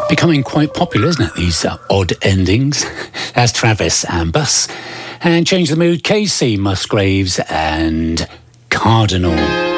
Becoming quite popular, isn't it, these odd endings? That's Travis and Bus. And Change the Mood, Casey Musgraves and Cardinal.